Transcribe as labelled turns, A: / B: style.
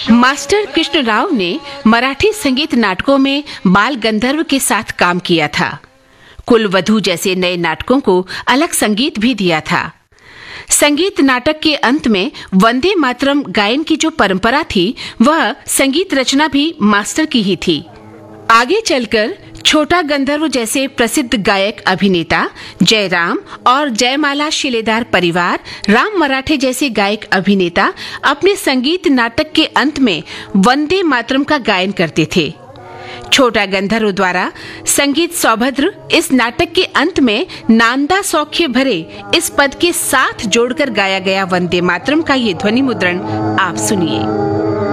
A: Master Krishna Rao ने मराठी संगीत नाटकों में बाल गंधर्व के साथ काम किया था। कुलवधू जैसे नए नाटकों को अलग संगीत भी दिया था। संगीत नाटक के अंत में वंदे मातरम गायन की जो परंपरा थी, वह संगीत रचना भी मास्टर की ही थी। आगे चलकर छोटा गंधर्व जैसे प्रसिद्ध गायक अभिनेता जयराम और जयमाला शिलेदार परिवार, राम मराठे जैसे गायक अभिनेता अपने संगीत नाटक के अंत में वंदे मातरम का गायन करते थे। छोटा गंधर्व द्वारा संगीत सौभद्र इस नाटक के अंत में नांदा सौख्य भरे इस पद के साथ जोड़कर गाया गया वंदे मातरम का ये ध्वनि मुद्रण आप सुनिए।